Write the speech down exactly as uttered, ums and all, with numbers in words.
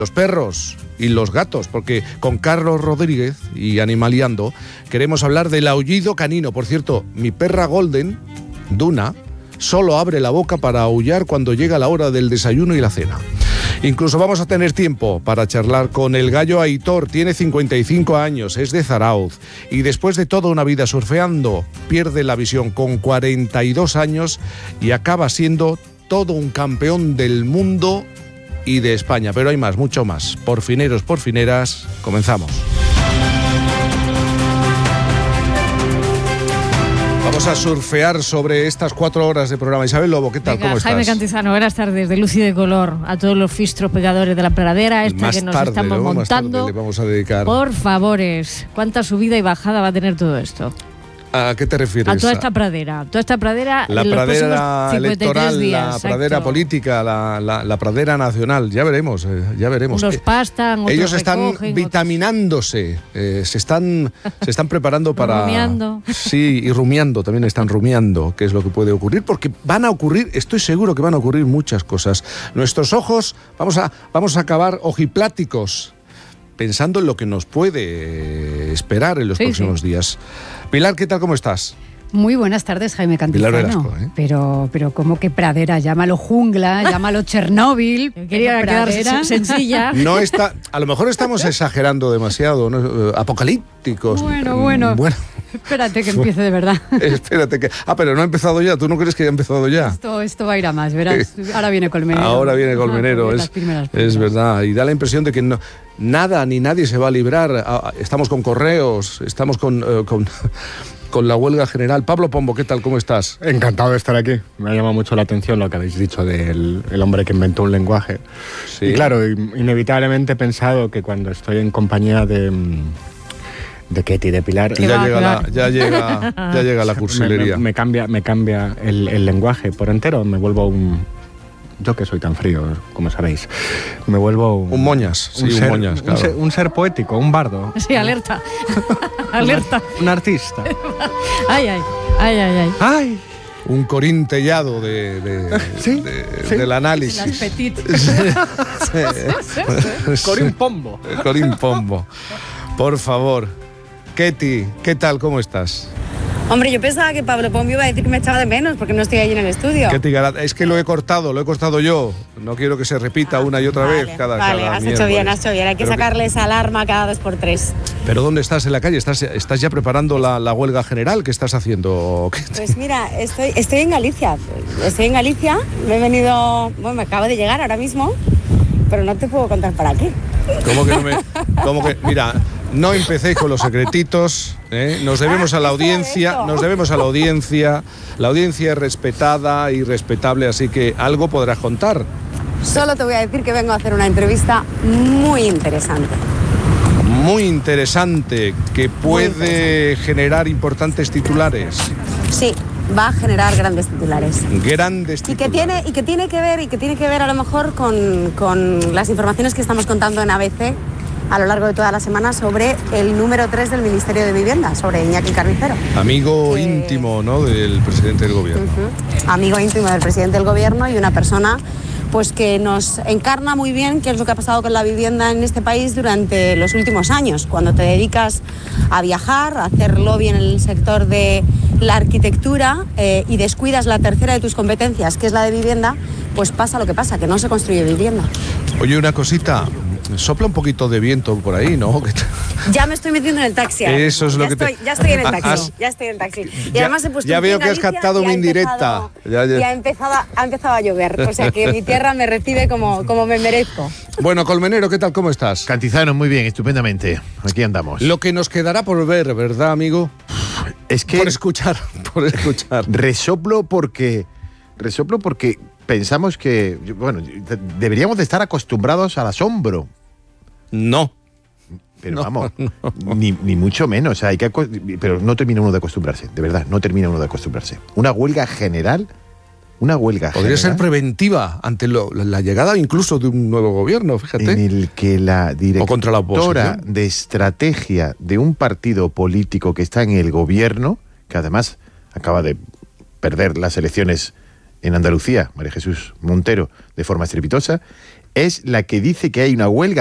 los perros y los gatos, porque con Carlos Rodríguez y Animaliando queremos hablar del aullido canino. Por cierto, mi perra Golden, Duna, solo abre la boca para aullar cuando llega la hora del desayuno y la cena. Incluso vamos a tener tiempo para charlar con el gallo Aitor. Tiene cincuenta y cinco años, es de Zarauz y después de toda una vida surfeando pierde la visión con cuarenta y dos años y acaba siendo todo un campeón del mundo y de España. Pero hay más, mucho más. Porfineros, porfineras, comenzamos. Vamos a surfear sobre estas cuatro horas de programa. Isabel Lobo, ¿qué tal? Venga, ¿cómo estás? Jaime Cantizano, buenas tardes, de luz y de color a todos los fistros pegadores de la pradera, esta más que nos tarde, estamos luego, montando. Más tarde le vamos a dedicar. Por favores, ¿cuánta subida y bajada va a tener todo esto? ¿A qué te refieres? A toda esta pradera, toda esta pradera La en los pradera próximos cincuenta y tres electoral, días, la exacto. pradera política, la, la, la pradera nacional. Ya veremos, eh, ya veremos. Unos Eh, pastan, otros Ellos están recogen, vitaminándose, eh, se están se están preparando para... Rumiando. Sí, y rumiando, también están rumiando qué es lo que puede ocurrir, porque van a ocurrir, estoy seguro que van a ocurrir muchas cosas. Nuestros ojos, vamos a, vamos a acabar ojipláticos, pensando en lo que nos puede esperar en los Sí, próximos sí. días. Pilar, ¿qué tal? ¿Cómo estás? Muy buenas tardes, Jaime Cantizano. Pilar Velasco, ¿eh? Pero, pero ¿cómo que pradera? Llámalo jungla, llámalo Chernóbil. Quería quedarse pradera. sencilla. No está, a lo mejor estamos exagerando demasiado, ¿no? Eh, apocalípticos. Bueno, bueno. Bueno, Espérate que empiece de verdad. espérate que. Ah, pero no ha empezado ya. ¿Tú no crees que haya empezado ya? Esto, esto va a ir a más, verás. Ahora viene Colmenero. Ahora viene Colmenero, Ah, es, las primeras es pruebas. verdad. Y da la impresión de que no, nada ni nadie se va a librar. Ah, Estamos con correos, estamos con, eh, con, con la huelga general. Pablo Pombo, ¿qué tal? ¿Cómo estás? Encantado de estar aquí. Me ha llamado mucho la atención lo que habéis dicho del el hombre que inventó un lenguaje. Sí. Y claro, inevitablemente he pensado que cuando estoy en compañía de, de Ketty, de Pilar, Que Ya va, llega, que la, va. ya, llega, ya llega la me, cursilería. me- me cambia, me cambia el, el lenguaje por entero. Me vuelvo un... Yo que soy tan frío, como sabéis. Me vuelvo un... Un moñas, sí, un, ser, moñas, un claro. ser- un ser poético, un bardo. Sí, alerta. Alerta. Un artista. Ay, ay, ay, ay, ay. ¡Ay! Un corintellado de, de- Sí, de- sí. del Las análisis. petit. Corín Pombo. Corín Pombo. Por favor. Ketty, ¿qué tal? ¿Cómo estás? Hombre, yo pensaba que Pablo Pombo iba a decir que me echaba de menos porque no estoy allí en el estudio. Ketty Garat, es que lo he cortado, lo he cortado yo. No quiero que se repita una y otra Vale, vez cada Vale, cada has miércoles. hecho bien, has hecho bien. Hay que Pero sacarle esa alarma cada dos por tres. ¿Pero dónde estás en la calle? ¿Estás, estás ya preparando la, la huelga general? ¿Qué estás haciendo? Ketty? Pues mira, estoy, estoy en Galicia. Estoy en Galicia. Me he venido... Bueno, me acabo de llegar ahora mismo, pero no te puedo contar para qué. ¿Cómo que no me...? ¿Cómo que...? Mira, no empecéis con los secretitos, ¿eh? Nos debemos a la Ah, eso, audiencia, eso. nos debemos a la audiencia. La audiencia es respetada y respetable, así que algo podrás contar. Solo te voy a decir que vengo a hacer una entrevista muy interesante. Muy interesante, que puede generar importantes titulares. Sí, va a generar grandes titulares. Grandes Y que, titulares. tiene, y que tiene que ver, y que tiene que ver a lo mejor con, con las informaciones que estamos contando en A B C a lo largo de toda la semana sobre el número tres del Ministerio de Vivienda, sobre Iñaki Carnicero. Amigo que- íntimo, ¿no?, del presidente del gobierno. Ujú. Amigo íntimo del presidente del gobierno y una persona pues que nos encarna muy bien qué es lo que ha pasado con la vivienda en este país durante los últimos años. Cuando te dedicas a viajar, a hacer lobby en el sector de la arquitectura eh, y descuidas la tercera de tus competencias, que es la de vivienda, pues pasa lo que pasa, que no se construye vivienda. Oye, una cosita, sopla un poquito de viento por ahí, ¿no? Que te- Ya me estoy metiendo en el taxi. ahora Eso es mismo. lo ya que te- estoy, Ya estoy en el taxi. Has- Ya estoy en el taxi. Y Ya- además he puesto ya un pie veo en que has Galicia captado y ha una indirecta. empezado- Ya, ya. Y ha empezado, a- ha empezado a llover. O sea que mi tierra me recibe como, como me merezco. Bueno, Colmenero, ¿qué tal? ¿Cómo estás? Cantizano, muy bien, estupendamente. Aquí andamos. Lo que nos quedará por ver, ¿verdad, amigo? es que Por escuchar, por escuchar. resoplo porque resoplo porque pensamos que, bueno, de- deberíamos de estar acostumbrados al asombro. No. Pero No, vamos, Ni, ni mucho menos. O sea, hay que, aco- pero no termina uno de acostumbrarse, de verdad, no termina uno de acostumbrarse. Una huelga general, una huelga Podría ser general preventiva ante lo- la llegada incluso de un nuevo gobierno, fíjate. en el que la O contra la directora oposición. de estrategia de un partido político que está en el gobierno, que además acaba de perder las elecciones en Andalucía, María Jesús Montero, de forma estrepitosa, es la que dice que hay una huelga